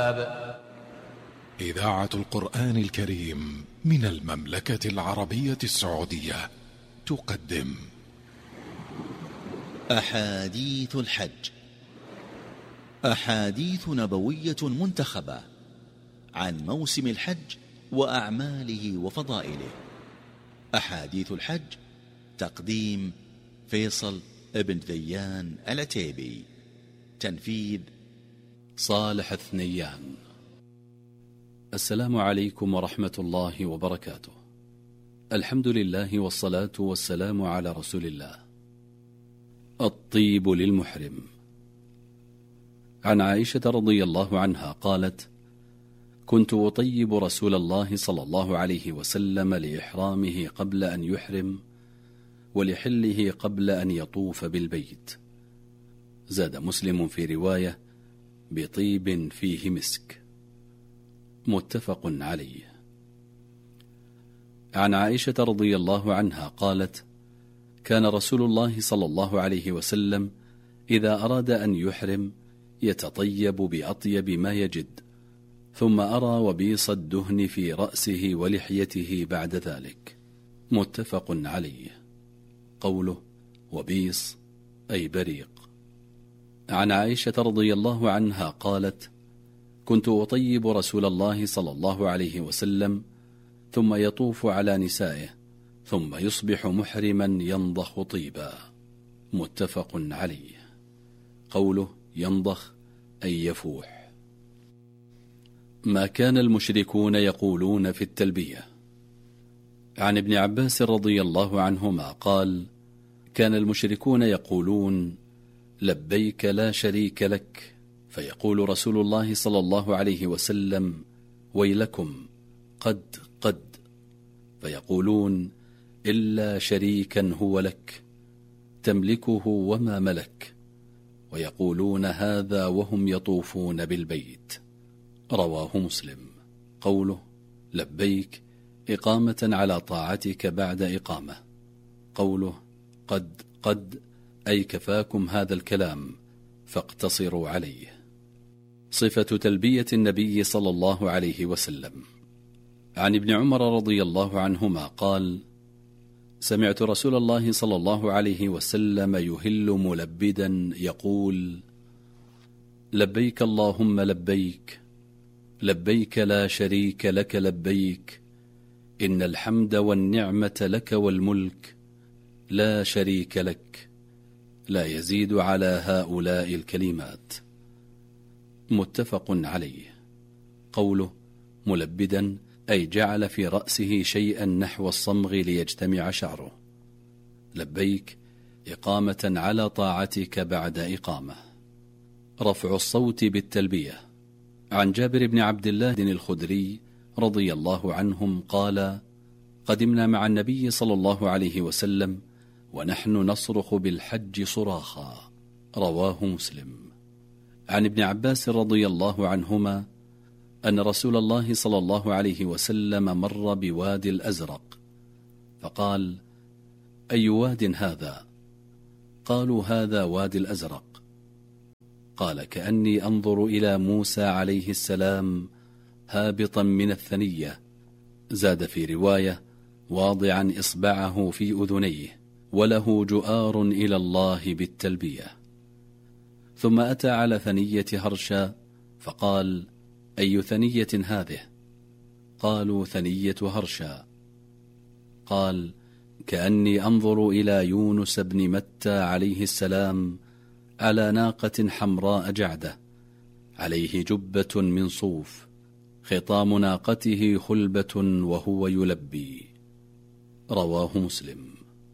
الوهاب. إذاعة القرآن الكريم من المملكة العربية السعودية تقدم أحاديث الحج، أحاديث نبوية منتخبة عن موسم الحج وأعماله وفضائله. أحاديث الحج، تقديم فيصل ابن ذيان العتيبي، تنفيذ صالح الثنيان. السلام عليكم ورحمة الله وبركاته. الحمد لله والصلاة والسلام على رسول الله. الطيب للمحرم. عن عائشة رضي الله عنها قالت: كنت أطيب رسول الله صلى الله عليه وسلم لإحرامه قبل أن يحرم، ولحله قبل أن يطوف بالبيت. زاد مسلم في رواية: بطيب فيه مسك. متفق عليه. عن عائشة رضي الله عنها قالت: كان رسول الله صلى الله عليه وسلم إذا أراد أن يحرم يتطيب بأطيب ما يجد، ثم أرى وبيص الدهن في رأسه ولحيته بعد ذلك. متفق عليه. قوله وبيص أي بريق. عن عائشة رضي الله عنها قالت: كنت أطيب رسول الله صلى الله عليه وسلم، ثم يطوف على نسائه، ثم يصبح محرما ينضخ طيبا. متفق عليه. قوله ينضخ أي يفوح. ما كان المشركون يقولون في التلبية. عن ابن عباس رضي الله عنهما قال: كان المشركون يقولون: لبيك لا شريك لك، فيقول رسول الله صلى الله عليه وسلم: ويلكم قد، فيقولون: إلا شريكا هو لك تملكه وما ملك، ويقولون هذا وهم يطوفون بالبيت. رواه مسلم. قوله لبيك إقامة على طاعتك بعد إقامة. قوله قد أي كفاكم هذا الكلام فاقتصروا عليه. صفة تلبية النبي صلى الله عليه وسلم. عن ابن عمر رضي الله عنهما قال: سمعت رسول الله صلى الله عليه وسلم يهل ملبدا يقول: لبيك اللهم لبيك، لبيك لا شريك لك لبيك، إن الحمد والنعمة لك والملك لا شريك لك، لا يزيد على هؤلاء الكلمات. متفق عليه. قوله ملبدا أي جعل في رأسه شيئا نحو الصمغ ليجتمع شعره. لبيك إقامة على طاعتك بعد إقامة. رفع الصوت بالتلبية. عن جابر بن عبد الله الخدري رضي الله عنهم قال: قدمنا مع النبي صلى الله عليه وسلم ونحن نصرخ بالحج صراخا. رواه مسلم. عن ابن عباس رضي الله عنهما أن رسول الله صلى الله عليه وسلم مر بوادي الأزرق، فقال: أي واد هذا؟ قالوا: هذا وادي الأزرق. قال: كأني أنظر إلى موسى عليه السلام هابطا من الثنية. زاد في رواية: واضعا إصبعه في أذنيه، وله جؤار إلى الله بالتلبية. ثم أتى على ثنية هرشا فقال: أي ثنية هذه؟ قالوا: ثنية هرشا. قال: كأني أنظر إلى يونس بن متى عليه السلام على ناقة حمراء جعدة، عليه جبة من صوف، خطام ناقته خلبة وهو يلبي. رواه مسلم.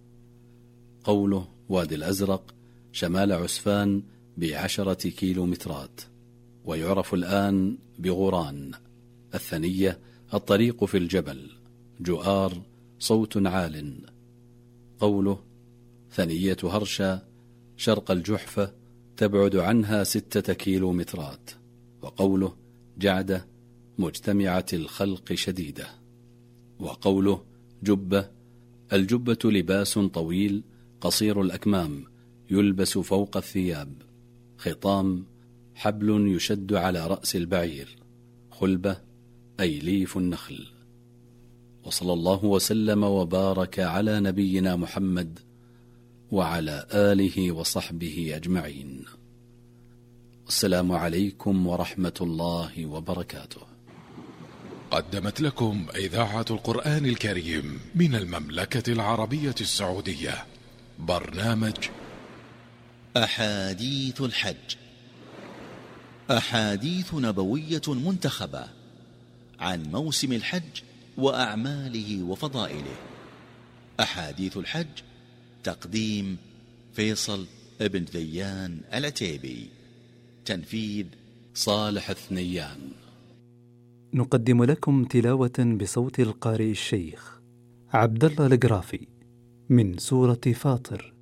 قوله وادي الأزرق شمال عسفان ب10 كيلومترات، ويعرف الآن بغوران. الثنية الطريق في الجبل، جؤار صوت عال. قوله ثنية هرشا شرق الجحفة تبعد عنها 6 كيلومترات. وقوله جعدة مجتمعة الخلق شديدة. وقوله جبة، الجبة لباس طويل قصير الأكمام يلبس فوق الثياب، خطام حبل يشد على رأس البعير، خلبة أي ليف النخل. وصلى الله وسلم وبارك على نبينا محمد وعلى آله وصحبه أجمعين. السلام عليكم ورحمة الله وبركاته. قدمت لكم إذاعة القرآن الكريم من المملكة العربية السعودية برنامج أحاديث الحج، أحاديث نبوية منتخبة عن موسم الحج وأعماله وفضائله. أحاديث الحج، تقديم فيصل ابن ذيان العتيبي، تنفيذ صالح الثنيان. نقدم لكم تلاوة بصوت القارئ الشيخ عبد الله القرافي من سورة فاطر،